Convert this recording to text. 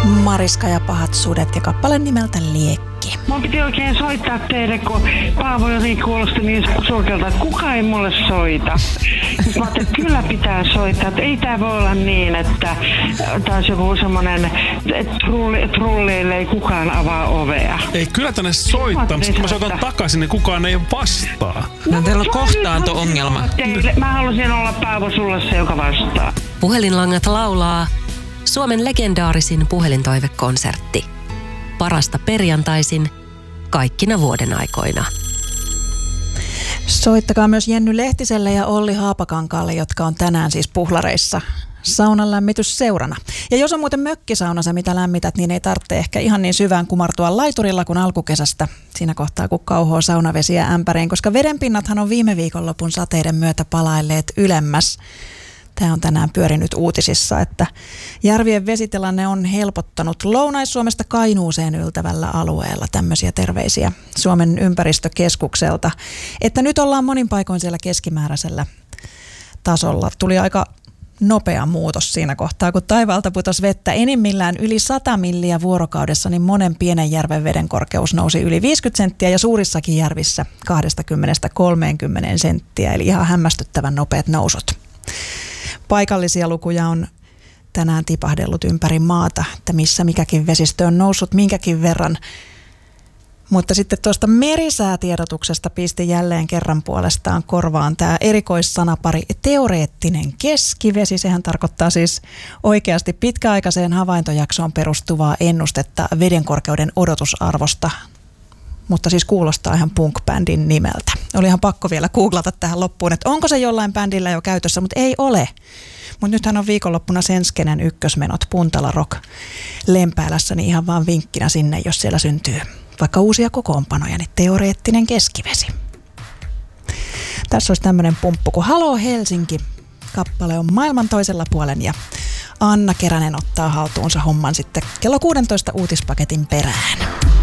Mariska ja pahat sudet ja kappale nimeltä Liekki. Mun piti oikein soittaa teille, kun Paavo jotenkin kuulosti niin surkealta, että kukaan ei mulle soita. Sitten mä ajattelin, että kyllä pitää soittaa, että ei tää voi olla niin, että taas joku semmonen, että trulleille ei kukaan avaa ovea. Ei, kyllä tänne soittaa, mutta kun mä soitan takaisin, niin kukaan ei vastaa. No teillä on kohtaanto-ongelma. Mä halusin olla Paavo sulle se, joka vastaa. Puhelinlangat laulaa Suomen legendaarisin puhelintoivekonsertti. Parasta perjantaisin kaikkina vuoden aikoina. Soittakaa myös Jenny Lehtiselle ja Olli Haapakankaalle, jotka on tänään siis puhlareissa saunan lämmitysseurana. Ja jos on muuten mökkisauna se, mitä lämmität, niin ei tarvitse ehkä ihan niin syvään kumartua laiturilla kuin alkukesästä. Siinä kohtaa, kun kauhoo saunavesiä ämpäriin, koska vedenpinnathan on viime viikonlopun sateiden myötä palailleet ylemmäs. Tämä on tänään pyörinyt uutisissa, että järvien vesitilanne on helpottanut Lounais-Suomesta Kainuuseen yltävällä alueella. Tämmöisiä terveisiä Suomen ympäristökeskukselta, että nyt ollaan monin paikoin siellä keskimääräisellä tasolla. Tuli aika nopea muutos siinä kohtaa, kun taivaalta putosi vettä enimmillään yli 100 milliä vuorokaudessa, niin monen pienen järven veden korkeus nousi yli 50 senttiä ja suurissakin järvissä 20-30 senttiä, eli ihan hämmästyttävän nopeat nousut. Paikallisia lukuja on tänään tipahdellut ympäri maata, että missä mikäkin vesistö on noussut minkäkin verran. Mutta sitten tuosta merisäätiedotuksesta pisti jälleen kerran puolestaan korvaan tämä erikoissanapari teoreettinen keskivesi. Sehän tarkoittaa siis oikeasti pitkäaikaiseen havaintojaksoon perustuvaa ennustetta vedenkorkeuden odotusarvosta. Mutta siis kuulostaa ihan punk-bändin nimeltä. Oli ihan pakko vielä googlata tähän loppuun, että onko se jollain bändillä jo käytössä, mutta ei ole. Mutta nythän on viikonloppuna Senskenen ykkösmenot Puntala Rock Lempäälässä, niin ihan vaan vinkkinä sinne, jos siellä syntyy vaikka uusia kokoonpanoja, niin teoreettinen keskivesi. Tässä olisi tämmöinen pumppu, kun Halo Helsinki -kappale on maailman toisella puolen ja Anna Keränen ottaa haltuunsa homman sitten kello 16 uutispaketin perään.